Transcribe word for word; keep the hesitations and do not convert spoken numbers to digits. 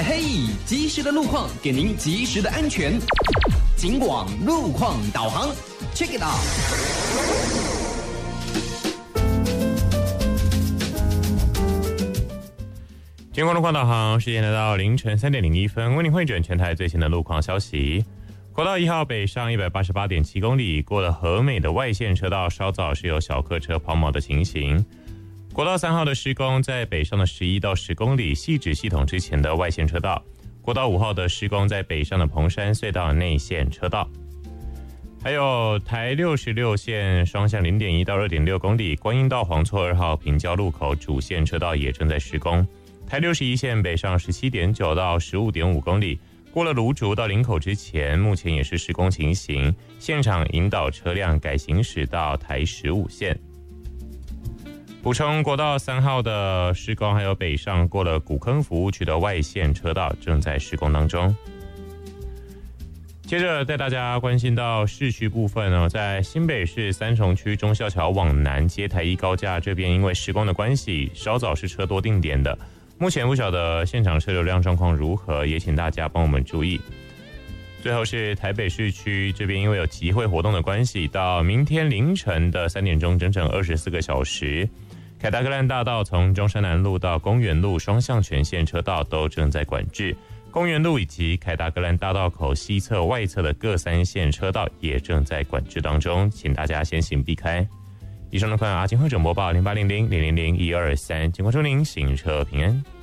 嘿，及时的路况给您及时的安全。警广路况导航 ，check it out。 警广路况导航，时间来到凌晨三点零一分，为您汇整全台最新的路况消息。国道一号北上一百八十八点七公里，过了和美的外线车道，稍早是有小客车抛锚的情形。国道三号的施工在北上的十一到十公里，汐止系统之前的外线车道。国道五号的施工在北上的彭山隧道内线车道。还有台六十六线双向 零点一 到 二点六公里，观音道黄厝二号平交路口主线车道也正在施工。台六十一线北上 十七点九 到 十五点五公里，过了芦竹到林口之前，目前也是施工情形，现场引导车辆改行驶到台十五线。补充，国道三号的施工还有北上过了古坑服务区的外线车道正在施工当中。接着带大家关心到市区部分呢，在新北市三重区忠孝桥往南接台一高架这边，因为施工的关系，稍早是车多定点的。目前不晓得现场车流量状况如何，也请大家帮我们注意。最后是台北市区这边，因为有集会活动的关系，到明天凌晨的三点钟，整整二十四个小时，凯达格兰大道从中山南路到公园路双向全线车道都正在管制，公园路以及凯达格兰大道口西侧、外侧的各三线车道也正在管制当中，请大家先行避开。以上的款阿金会整播报零八零零零零零一二三，警告祝您行车平安。